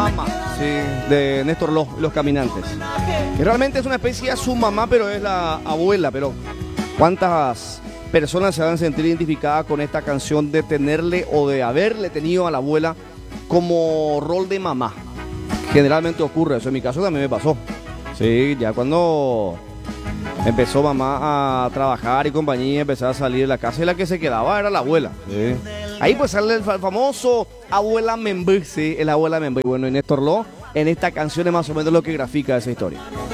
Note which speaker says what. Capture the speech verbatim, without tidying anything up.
Speaker 1: mamá, sí, de Néstor Los, Los Caminantes. Que realmente es una especie de su mamá, pero es la abuela. Pero ¿cuántas personas se van a sentir identificadas con esta canción de tenerle o de haberle tenido a la abuela como rol de mamá? Generalmente ocurre eso, en mi caso también me pasó. Sí, ya cuando empezó mamá a trabajar y compañía, empezó a salir de la casa y la que se quedaba era la abuela. Sí. Ahí pues sale el famoso abuela Membé, sí, el abuela Membé. Bueno, y Néstor Lo en esta canción es más o menos lo que grafica esa historia.